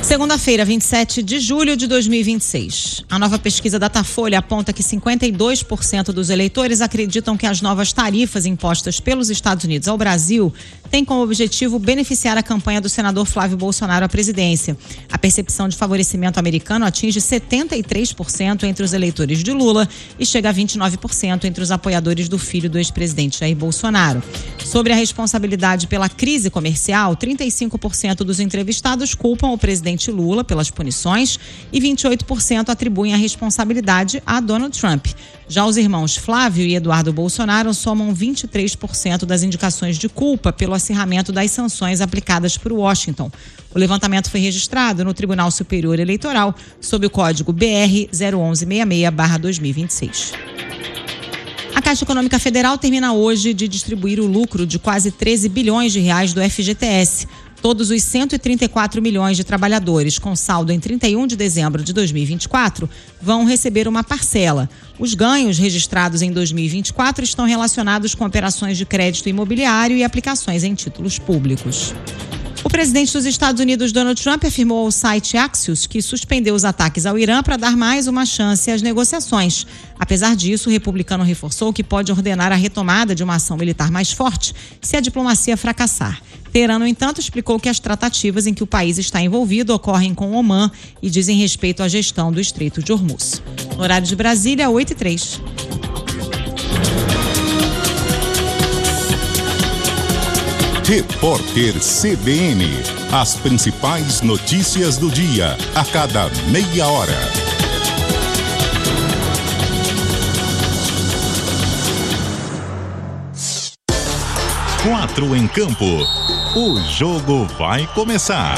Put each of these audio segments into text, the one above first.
Segunda-feira, 27 de julho de 2026. A nova pesquisa Datafolha aponta que 52% dos eleitores acreditam que as novas tarifas impostas pelos Estados Unidos ao Brasil têm como objetivo beneficiar a campanha do senador Flávio Bolsonaro à presidência. A percepção de favorecimento americano atinge 73% entre os eleitores de Lula e chega a 29% entre os apoiadores do filho do ex-presidente Jair Bolsonaro. Sobre a responsabilidade pela crise comercial, 35% dos entrevistados culpam o presidente Lula pelas punições e 28% atribuem a responsabilidade a Donald Trump. Já os irmãos Flávio e Eduardo Bolsonaro somam 23% das indicações de culpa pelo acirramento das sanções aplicadas por Washington. O levantamento foi registrado no Tribunal Superior Eleitoral sob o código BR 01166/2026. A Caixa Econômica Federal termina hoje de distribuir o lucro de quase 13 bilhões de reais do FGTS. Todos os 134 milhões de trabalhadores com saldo em 31 de dezembro de 2024 vão receber uma parcela. Os ganhos registrados em 2024 estão relacionados com operações de crédito imobiliário e aplicações em títulos públicos. O presidente dos Estados Unidos, Donald Trump, afirmou ao site Axios que suspendeu os ataques ao Irã para dar mais uma chance às negociações. Apesar disso, o republicano reforçou que pode ordenar a retomada de uma ação militar mais forte se a diplomacia fracassar. Teherã, no entanto, explicou que as tratativas em que o país está envolvido ocorrem com Omã e dizem respeito à gestão do Estreito de Hormuz. No horário de Brasília, 8h03. Repórter CBN. As principais notícias do dia, a cada meia hora. Quatro em campo. O jogo vai começar.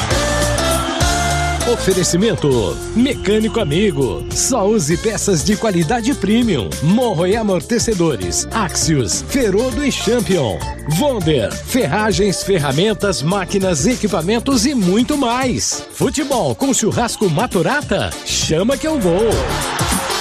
Oferecimento Mecânico Amigo. Só use peças de qualidade premium. Morro e amortecedores. Axios, Ferodo e Champion. Wonder, ferragens, ferramentas, máquinas, equipamentos e muito mais. Futebol com churrasco Maturata? Chama que eu vou.